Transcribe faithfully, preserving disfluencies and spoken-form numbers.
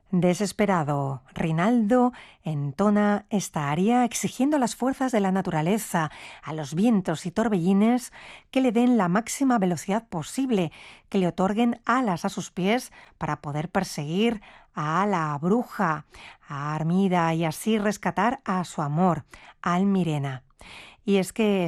Desesperado, Rinaldo entona esta aria exigiendo a las fuerzas de la naturaleza, a los vientos y torbellines, que le den la máxima velocidad posible, que le otorguen alas a sus pies para poder perseguir a la bruja, a Armida, y así rescatar a su amor, Almirena. Y es que